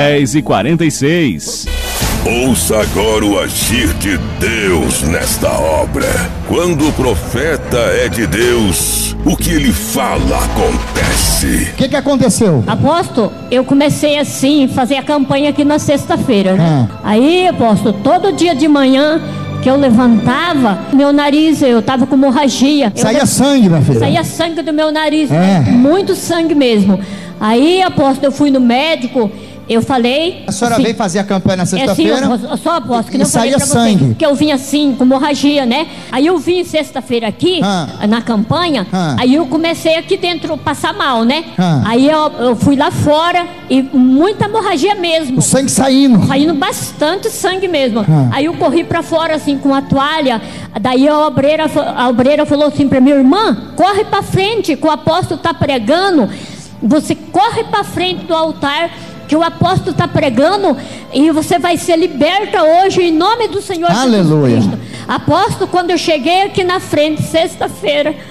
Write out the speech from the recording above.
10h46. Ouça agora o agir de Deus nesta obra. Quando o profeta é de Deus, o que ele fala acontece. O que aconteceu? Apóstolo, eu comecei assim, fazer a campanha aqui na sexta-feira, né? Aí, apóstolo, todo dia de manhã que eu levantava, meu nariz, eu tava com hemorragia. Saía sangue, minha filha? Saía sangue do meu nariz, muito sangue mesmo. Aí, apóstolo, eu fui no médico. Eu falei... A senhora veio fazer a campanha na sexta-feira? Só apóstolo, que não saía falei pra sangue. você, que eu vim assim, com hemorragia, né? Aí eu vim sexta-feira aqui, na campanha, aí eu comecei aqui dentro passar mal, né? Aí eu fui lá fora e muita hemorragia mesmo. O sangue saindo. Saindo bastante sangue mesmo. Aí eu corri pra fora assim, com a toalha. Daí a obreira falou assim pra minha irmã: corre pra frente, que o apóstolo tá pregando. Você corre pra frente do altar, que o apóstolo está pregando, e você vai ser liberta hoje em nome do Senhor Jesus Cristo. Apóstolo, quando eu cheguei aqui na frente, sexta-feira,